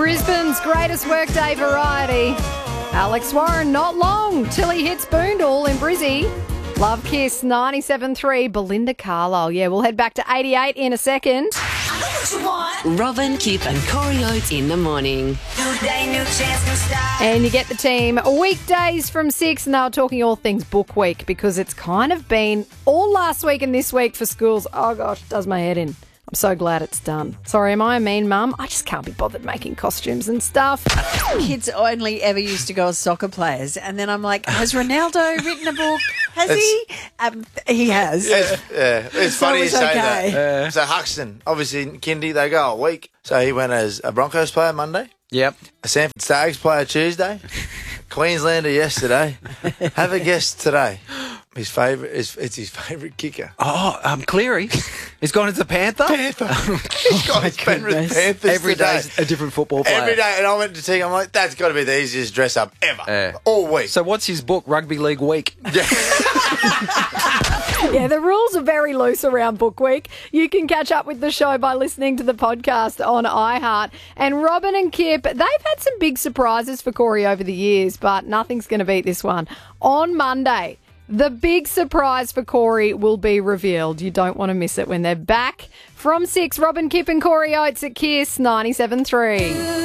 Brisbane's greatest workday variety. Alex Warren, not long till he hits Boondall in Brizzy. Love Kiss 97.3, Belinda Carlisle. Yeah, we'll head back to 88 in a second. Robin, Kip and Corey Oates in the morning. New day, new chance, new start. And you get the team weekdays from 6, and they were talking all things book week because it's kind of been all last week and this week for schools. Oh gosh, it does my head in. I'm so glad it's done. Sorry, am I a mean mum? I just can't be bothered making costumes and stuff. Kids only ever used to go as soccer players, and then I'm like, has Ronaldo written a book? Has he? He has. It's So funny you it's say okay. that. So Huxton, obviously in kindy, they go a week. So he went as a Broncos player Monday, Yep. a Sanford Stags player Tuesday, Queenslander yesterday. Have a guess today. His favourite it's his favourite kicker. Oh, Cleary. He's gone as a Panther. He's got his Penrith Panthers Every today. day's a different football player. Every day, and I went to Teague, I'm like, that's got to be the easiest dress up ever. Yeah. All week. So what's his book, Rugby League Week? Yeah, the rules are very loose around Book Week. You can catch up with the show by listening to the podcast on iHeart. And Robin and Kip, they've had some big surprises for Corey over the years, but nothing's going to beat this one. On Monday, the big surprise for Corey will be revealed. You don't want to miss it when they're back from 6. Robin, Kip and Corey Oates at Kiss 97.3.